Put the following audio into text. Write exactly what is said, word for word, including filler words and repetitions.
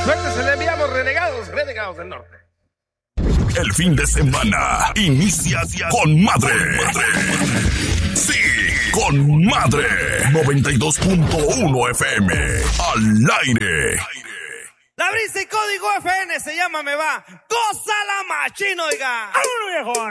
Suerte se le enviamos, renegados, renegados del norte. El fin de semana inicia con madre. Sí, con madre. noventa y dos punto uno F M. Al aire. La brisa y código F N se llama Me Va. ¡Gózala machino, oiga! ¡Vámonos, viejo!